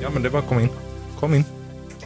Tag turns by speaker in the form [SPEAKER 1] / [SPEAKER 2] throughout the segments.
[SPEAKER 1] Ja, men det var kom in. Kom in.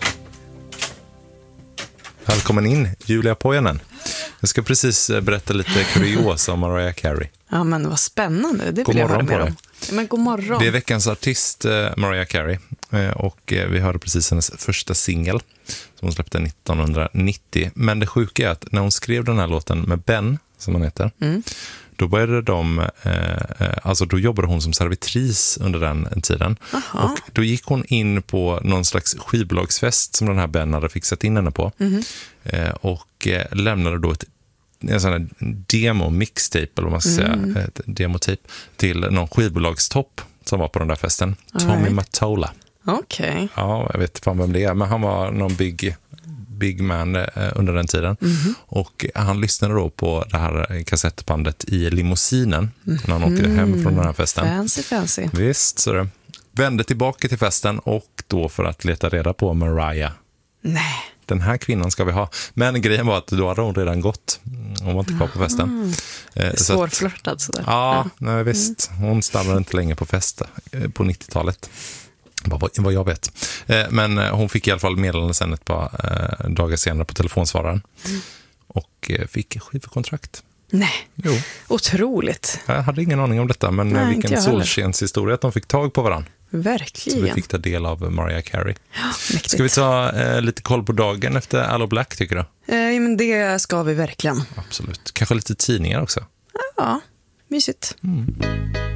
[SPEAKER 1] Välkommen in, Julia Pojanen. Jag ska precis berätta lite kuriosa om Mariah Carey.
[SPEAKER 2] Ja, men vad spännande. Det vill jag höra mer om. Men god morgon.
[SPEAKER 1] Det är veckans artist, Mariah Carey. Och vi hörde precis hennes första singel som hon släppte 1990. Men det sjuka är att när hon skrev den här låten med Ben, som han heter, då började då jobbade hon som servitris under den tiden. Aha. Och då gick hon in på någon slags skivbolagsfest som den här Ben hade fixat in henne på. Och lämnade då en sån här demo-mixtape, eller vad man ska säga, ett demotape till någon skivbolagstopp som var på den där festen. Tommy Mottola.
[SPEAKER 2] Okej.
[SPEAKER 1] Ja, jag vet inte vem det är, men han var någon big man under den tiden. Och han lyssnade då på det här kassettbandet i limousinen när han åkte hem från den här festen.
[SPEAKER 2] Fancy.
[SPEAKER 1] Visst, så det. Vände tillbaka till festen och då för att leta reda på Mariah.
[SPEAKER 2] Nej.
[SPEAKER 1] Den här kvinnan ska vi ha. Men grejen var att då hade hon redan gått. Hon var inte kvar på festen.
[SPEAKER 2] Svårflörtad sådär.
[SPEAKER 1] Ja, nej, visst. Hon stannade inte länge på fest på 90-talet. Vad jag vet. Men hon fick i alla fall meddelande sen ett par dagar senare på telefonsvararen. Och fick skivkontrakt.
[SPEAKER 2] Nej,
[SPEAKER 1] jo.
[SPEAKER 2] Otroligt.
[SPEAKER 1] Jag hade ingen aning om detta, men vilken solskenshistoria att de fick tag på varandra.
[SPEAKER 2] Verkligen.
[SPEAKER 1] Så vi fick ta del av Mariah Carey.
[SPEAKER 2] Mäktigt.
[SPEAKER 1] Ska vi ta lite koll på dagen efter Allo Black, tycker du?
[SPEAKER 2] Men det ska vi verkligen.
[SPEAKER 1] Absolut. Kanske lite tidningar också.
[SPEAKER 2] Ja, mysigt.